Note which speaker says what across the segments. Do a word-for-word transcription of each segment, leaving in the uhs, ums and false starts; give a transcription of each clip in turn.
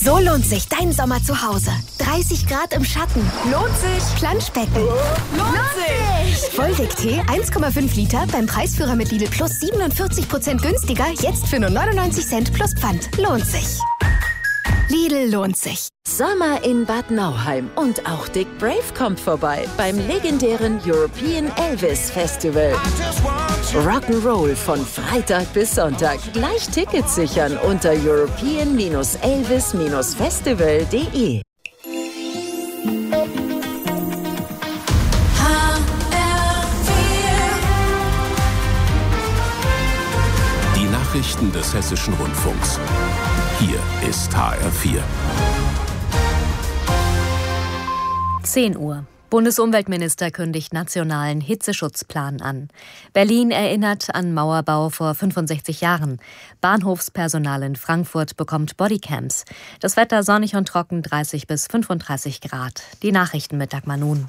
Speaker 1: So lohnt sich dein Sommer zu Hause. dreißig Grad im Schatten. Lohnt sich. Planschbecken. Lohnt sich. Volldeck-Tee eins Komma fünf Liter beim Preisführer mit Lidl Plus siebenundvierzig Prozent günstiger. Jetzt für nur neunundneunzig Cent plus Pfand. Lohnt sich. Lidl lohnt sich.
Speaker 2: Sommer in Bad Nauheim und auch Dick Brave kommt vorbei beim legendären European Elvis Festival. Rock'n'Roll von Freitag bis Sonntag. Gleich Tickets sichern unter european elvis festival punkt de.
Speaker 3: Die Nachrichten des Hessischen Rundfunks. Hier ist H R vier.
Speaker 4: zehn Uhr. Bundesumweltminister kündigt nationalen Hitzeschutzplan an. Berlin erinnert an Mauerbau vor fünfundsechzig Jahren. Bahnhofspersonal in Frankfurt bekommt Bodycams. Das Wetter sonnig und trocken, dreißig bis fünfunddreißig Grad. Die Nachrichten mit Dagmar Nun.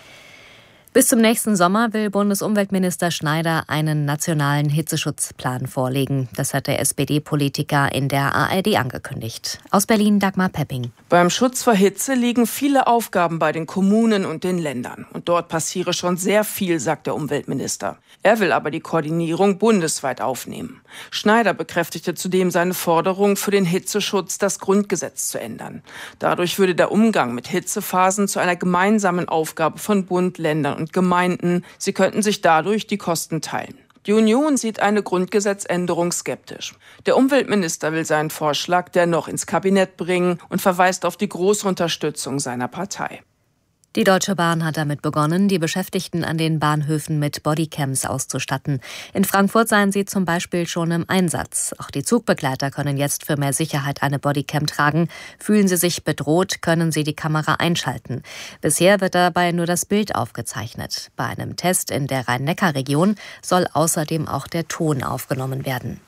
Speaker 4: Bis zum nächsten Sommer will Bundesumweltminister Schneider einen nationalen Hitzeschutzplan vorlegen. Das hat der S P D-Politiker in der A R D angekündigt. Aus Berlin Dagmar Pepping.
Speaker 5: Beim Schutz vor Hitze liegen viele Aufgaben bei den Kommunen und den Ländern. Und dort passiere schon sehr viel, sagt der Umweltminister. Er will aber die Koordinierung bundesweit aufnehmen. Schneider bekräftigte zudem seine Forderung, für den Hitzeschutz das Grundgesetz zu ändern. Dadurch würde der Umgang mit Hitzephasen zu einer gemeinsamen Aufgabe von Bund, Ländern und Gemeinden. Sie könnten sich dadurch die Kosten teilen. Die Union sieht eine Grundgesetzänderung skeptisch. Der Umweltminister will seinen Vorschlag dennoch ins Kabinett bringen und verweist auf die große Unterstützung seiner Partei.
Speaker 4: Die Deutsche Bahn hat damit begonnen, die Beschäftigten an den Bahnhöfen mit Bodycams auszustatten. In Frankfurt seien sie zum Beispiel schon im Einsatz. Auch die Zugbegleiter können jetzt für mehr Sicherheit eine Bodycam tragen. Fühlen sie sich bedroht, können sie die Kamera einschalten. Bisher wird dabei nur das Bild aufgezeichnet. Bei einem Test in der Rhein-Neckar-Region soll außerdem auch der Ton aufgenommen werden.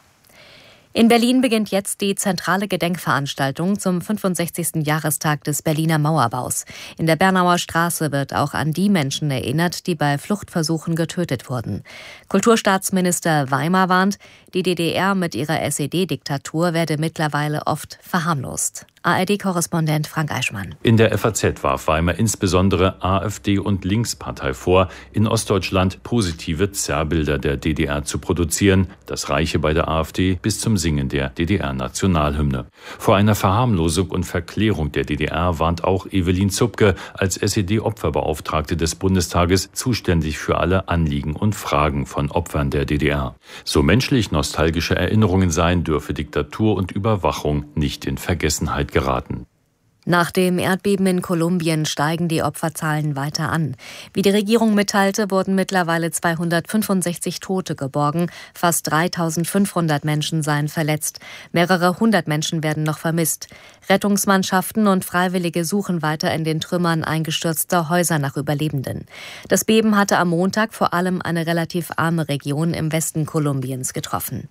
Speaker 4: In Berlin beginnt jetzt die zentrale Gedenkveranstaltung zum fünfundsechzigsten Jahrestag des Berliner Mauerbaus. In der Bernauer Straße wird auch an die Menschen erinnert, die bei Fluchtversuchen getötet wurden. Kulturstaatsminister Weimar warnt, die D D R mit ihrer S E D-Diktatur werde mittlerweile oft verharmlost. A R D-Korrespondent Frank Eichmann.
Speaker 6: In der F A Z warf Weimar insbesondere AfD und Linkspartei vor, in Ostdeutschland positive Zerrbilder der D D R zu produzieren. Das reiche bei der AfD bis zum Singen der D D R-Nationalhymne. Vor einer Verharmlosung und Verklärung der D D R warnt auch Evelyn Zupke als S E D-Opferbeauftragte des Bundestages zuständig für alle Anliegen und Fragen von Opfern der D D R. So menschlich nostalgische Erinnerungen seien, dürfe Diktatur und Überwachung nicht in Vergessenheit geraten.
Speaker 4: Nach dem Erdbeben in Kolumbien steigen die Opferzahlen weiter an. Wie die Regierung mitteilte, wurden mittlerweile zweihundertfünfundsechzig Tote geborgen. Fast dreitausendfünfhundert Menschen seien verletzt. Mehrere hundert Menschen werden noch vermisst. Rettungsmannschaften und Freiwillige suchen weiter in den Trümmern eingestürzter Häuser nach Überlebenden. Das Beben hatte am Montag vor allem eine relativ arme Region im Westen Kolumbiens getroffen.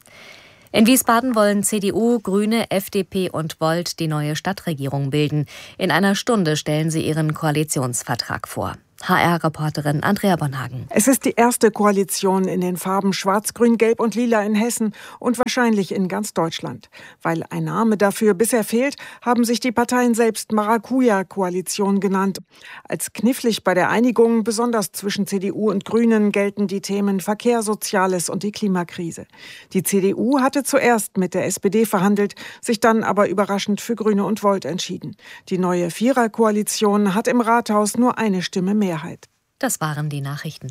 Speaker 4: In Wiesbaden wollen C D U, Grüne, F D P und Volt die neue Stadtregierung bilden. In einer Stunde stellen sie ihren Koalitionsvertrag vor. H R-Reporterin Andrea Bonhagen.
Speaker 7: Es ist die erste Koalition in den Farben Schwarz, Grün, Gelb und Lila in Hessen und wahrscheinlich in ganz Deutschland. Weil ein Name dafür bisher fehlt, haben sich die Parteien selbst Maracuja-Koalition genannt. Als knifflig bei der Einigung, besonders zwischen C D U und Grünen, gelten die Themen Verkehr, Soziales und die Klimakrise. Die C D U hatte zuerst mit der S P D verhandelt, sich dann aber überraschend für Grüne und Volt entschieden. Die neue Vierer-Koalition hat im Rathaus nur eine Stimme mehr.
Speaker 4: Das waren die Nachrichten.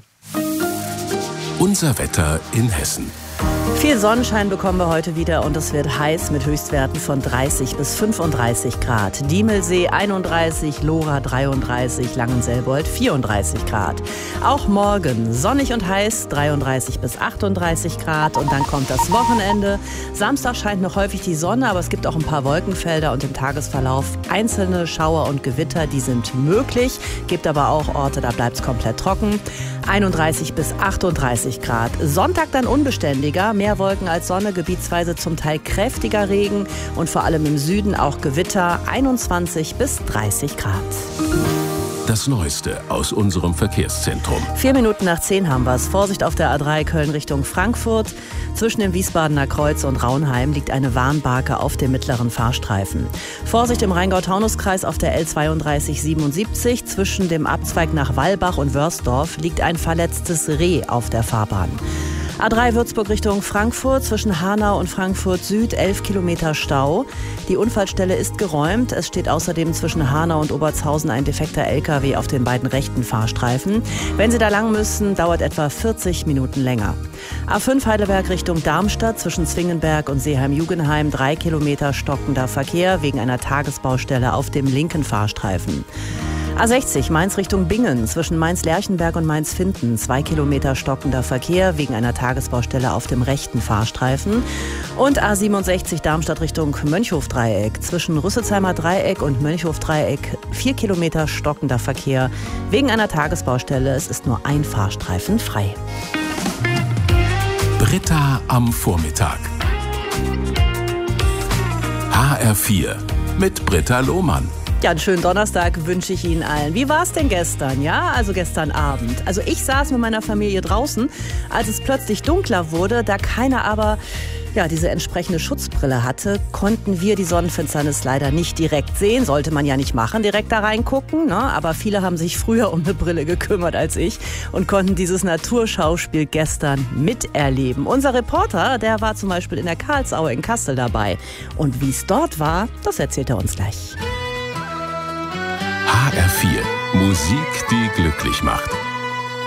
Speaker 3: Unser Wetter in Hessen.
Speaker 8: Viel Sonnenschein bekommen wir heute wieder und es wird heiß mit Höchstwerten von dreißig bis fünfunddreißig Grad. Diemelsee einunddreißig, Lora dreiunddreißig, Langenselbold vierunddreißig Grad. Auch morgen sonnig und heiß, dreiunddreißig bis achtunddreißig Grad und dann kommt das Wochenende. Samstag scheint noch häufig die Sonne, aber es gibt auch ein paar Wolkenfelder und im Tagesverlauf einzelne Schauer und Gewitter, die sind möglich. Gibt aber auch Orte, da bleibt es komplett trocken. einunddreißig bis achtunddreißig Grad. Sonntag dann unbeständiger, mehr Wolken als Sonne, gebietsweise zum Teil kräftiger Regen und vor allem im Süden auch Gewitter, einundzwanzig bis dreißig Grad.
Speaker 3: Das Neueste aus unserem Verkehrszentrum.
Speaker 8: Vier Minuten nach zehn haben wir es. Vorsicht auf der A drei Köln Richtung Frankfurt. Zwischen dem Wiesbadener Kreuz und Raunheim liegt eine Warnbarke auf dem mittleren Fahrstreifen. Vorsicht im Rheingau-Taunus-Kreis auf der L zweiunddreißig siebenundsiebzig. Zwischen dem Abzweig nach Wallbach und Wörsdorf liegt ein verletztes Reh auf der Fahrbahn. A drei Würzburg Richtung Frankfurt, zwischen Hanau und Frankfurt Süd elf Kilometer Stau. Die Unfallstelle ist geräumt. Es steht außerdem zwischen Hanau und Obertshausen ein defekter L K W auf den beiden rechten Fahrstreifen. Wenn Sie da lang müssen, dauert etwa vierzig Minuten länger. A fünf Heidelberg Richtung Darmstadt, zwischen Zwingenberg und Seeheim-Jugenheim drei Kilometer stockender Verkehr wegen einer Tagesbaustelle auf dem linken Fahrstreifen. A sechzig Mainz Richtung Bingen, zwischen Mainz-Lerchenberg und Mainz-Finden zwei Kilometer stockender Verkehr wegen einer Tagesbaustelle auf dem rechten Fahrstreifen. Und A siebenundsechzig Darmstadt Richtung Mönchhof-Dreieck, zwischen Rüsselsheimer Dreieck und Mönchhof-Dreieck vier Kilometer stockender Verkehr wegen einer Tagesbaustelle. Es ist nur ein Fahrstreifen frei.
Speaker 3: Britta am Vormittag. H R vier mit Britta Lohmann.
Speaker 8: Ja, einen schönen Donnerstag wünsche ich Ihnen allen. Wie war es denn gestern? Ja, also gestern Abend. Also ich saß mit meiner Familie draußen, als es plötzlich dunkler wurde. Da keiner aber ja, diese entsprechende Schutzbrille hatte, konnten wir die Sonnenfinsternis leider nicht direkt sehen. Sollte man ja nicht machen, direkt da reingucken. Ne? Aber viele haben sich früher um eine Brille gekümmert als ich und konnten dieses Naturschauspiel gestern miterleben. Unser Reporter, der war zum Beispiel in der Karlsaue in Kassel dabei. Und wie es dort war, das erzählt er uns gleich.
Speaker 3: H R vier. Musik, die glücklich macht.